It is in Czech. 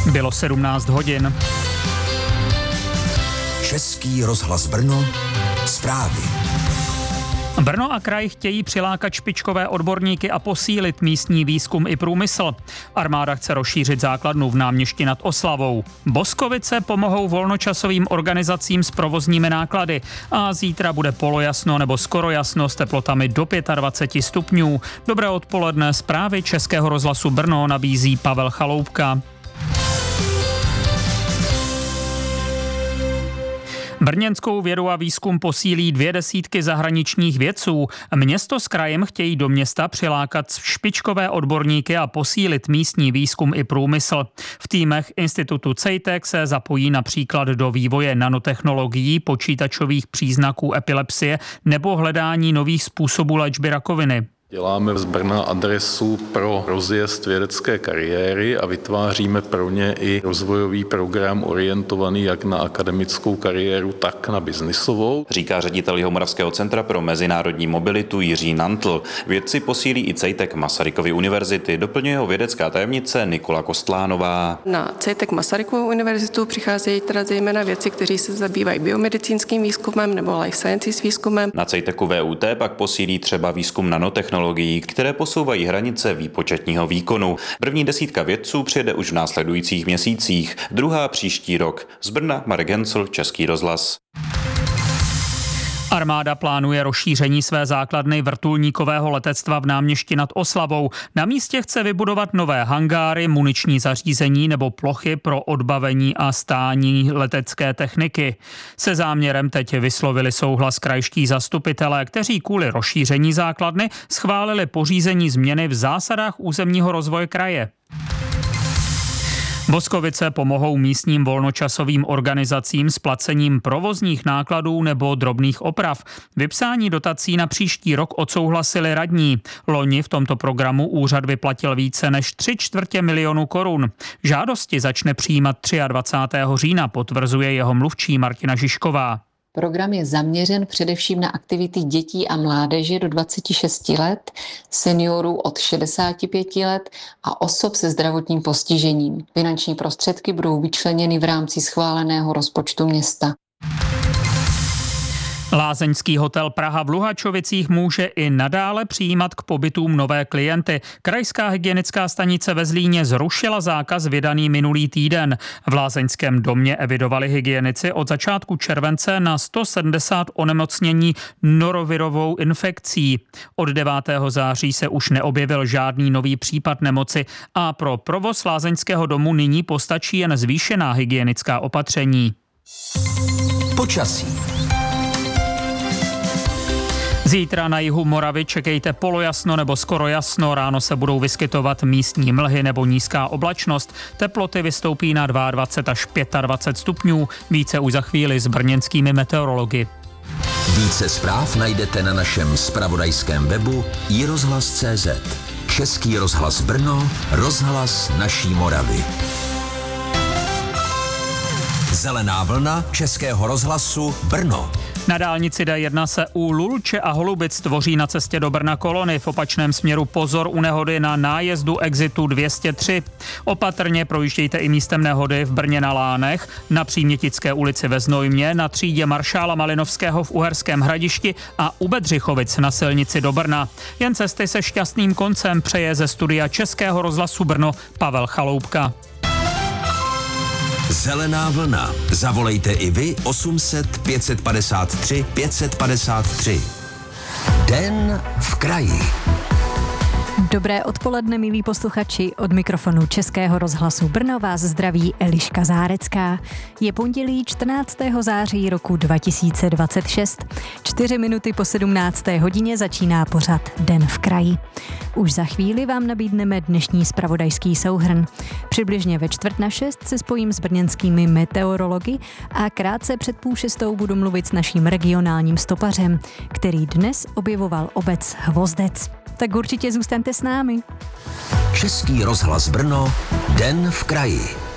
Bylo 17 hodin. Český rozhlas Brno, zprávy. Brno a kraj chtějí přilákat špičkové odborníky a posílit místní výzkum i průmysl. Armáda chce rozšířit základnu v Náměšti nad Oslavou. Boskovice pomohou volnočasovým organizacím s provozními náklady. A zítra bude polojasno nebo skoro jasno s teplotami do 25 stupňů. Dobré odpoledne, zprávy Českého rozhlasu Brno nabízí Pavel Chaloupka. Brněnskou vědu a výzkum posílí 200 zahraničních vědců. Město s krajem chtějí do města přilákat špičkové odborníky a posílit místní výzkum i průmysl. V týmech institutu CEJTEC se zapojí například do vývoje nanotechnologií, počítačových příznaků epilepsie nebo hledání nových způsobů léčby rakoviny. Děláme z Brna adresu pro rozjezd vědecké kariéry a vytváříme pro ně i rozvojový program orientovaný jak na akademickou kariéru, tak na biznisovou. Říká ředitel Jihomoravského centra pro mezinárodní mobilitu Jiří Nantl. Vědci posílí i CEJTEC Masarykovy univerzity, doplňuje ho vědecká tajemnice Nikola Kostlánová. Na CEJTEC Masarykovu univerzitu přicházejí teda zejména vědci, kteří se zabývají biomedicínským výzkumem nebo life sciences výzkumem. Na CEJTECu VUT pak posílí třeba výzkum nanotechnologií, které posouvají hranice výpočetního výkonu. První 10 vědců přijede už v následujících měsících, druhá příští rok. Z Brna Marek Hencl, Český rozhlas. Armáda plánuje rozšíření své základny vrtulníkového letectva v Náměšti nad Oslavou. Na místě chce vybudovat nové hangáry, muniční zařízení nebo plochy pro odbavení a stání letecké techniky. Se záměrem teď vyslovili souhlas krajští zastupitelé, kteří kvůli rozšíření základny schválili pořízení změny v zásadách územního rozvoje kraje. Boskovice pomohou místním volnočasovým organizacím s placením provozních nákladů nebo drobných oprav. Vypsání dotací na příští rok odsouhlasili radní. Loni v tomto programu úřad vyplatil více než 3/4 milionu korun. Žádosti začne přijímat 23. října, potvrzuje jeho mluvčí Martina Žižková. Program je zaměřen především na aktivity dětí a mládeže do 26 let, seniorů od 65 let a osob se zdravotním postižením. Finanční prostředky budou vyčleněny v rámci schváleného rozpočtu města. Lázeňský hotel Praha v Luhačovicích může i nadále přijímat k pobytům nové klienty. Krajská hygienická stanice ve Zlíně zrušila zákaz vydaný minulý týden. V lázeňském domě evidovali hygienici od začátku července na 170 onemocnění norovirovou infekcí. Od 9. září se už neobjevil žádný nový případ nemoci a pro provoz lázeňského domu nyní postačí jen zvýšená hygienická opatření. Počasí. Zítra na jihu Moravy čekejte polojasno nebo skoro jasno, ráno se budou vyskytovat místní mlhy nebo nízká oblačnost. Teploty vystoupí na 22 až 25 stupňů, více už za chvíli s brněnskými meteorology. Více zpráv najdete na našem zpravodajském webu iRozhlas.cz. Český rozhlas Brno, rozhlas naší Moravy. Zelená vlna Českého rozhlasu Brno. Na dálnici D1 se u Lulče a Holubic tvoří na cestě do Brna kolony. V opačném směru pozor u nehody na nájezdu exitu 203. Opatrně projíždějte i místem nehody v Brně na Lánech, na Přímětické ulici ve Znojmě, na třídě maršála Malinovského v Uherském Hradišti a u Bedřichovic na silnici do Brna. Jen cesty se šťastným koncem přeje ze studia Českého rozhlasu Brno Pavel Chaloupka. Zelená vlna. Zavolejte i vy 800 553 553. Den v kraji. Dobré odpoledne, milí posluchači, od mikrofonu Českého rozhlasu Brno vás zdraví Eliška Zárecká. Je pondělí 14. září roku 2026. 4 minuty po 17. hodině začíná pořad Den v kraji. Už za chvíli vám nabídneme dnešní zpravodajský souhrn. Přibližně ve 5:45 se spojím s brněnskými meteorology a krátce před 5:30 budu mluvit s naším regionálním stopařem, který dnes objevoval obec Hvozdec. Tak určitě zůstaňte s námi. Český rozhlas Brno, Den v kraji.